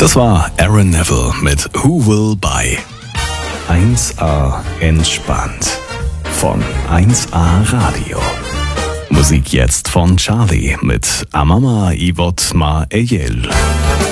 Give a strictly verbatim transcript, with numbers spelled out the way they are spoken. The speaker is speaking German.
Das war Aaron Neville mit Who Will Buy. eins A entspannt von eins A Radio. Musik jetzt von Charlie mit Amama Ivot Ma Eyel.